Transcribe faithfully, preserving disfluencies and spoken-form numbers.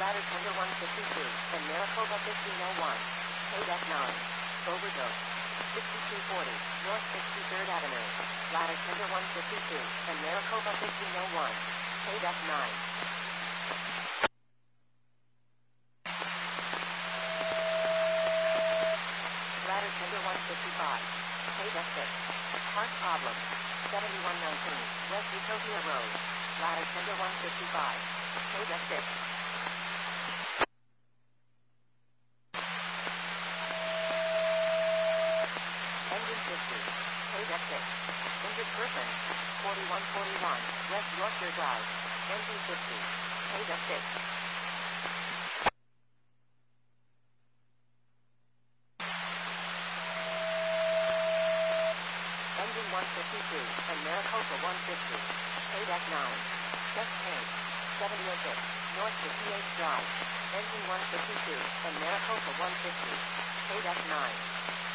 Ladder Tender one fifty-two, and Maricopa fifteen oh one. Paid F nine. Overdose. sixty-two forty, North sixty-third Avenue. Ladder Tender one fifty-two, and Maricopa fifteen oh one. Paid F nine. Ladder Tender one fifty-five. Paid F six. Heart problem. seventy-one nineteen, West Utopia Road. Ladder Tender one fifty-five. Paid F six. Engine fifty. Paid F six. Injured person. forty-one forty-one, West Yorkshire Drive. Engine fifty. Paid F six. Engine one fifty-two, and Maricopa one fifty. Paid F nine. Chest pain. seventy oh six, North fifty-eighth Drive. Engine one fifty-two, and Maricopa one fifty. Paid F nine.